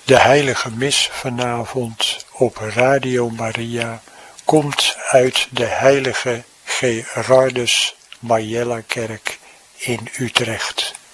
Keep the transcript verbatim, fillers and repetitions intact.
De heilige mis vanavond op Radio Maria komt uit de heilige Gerardus Majella Kerk in Utrecht.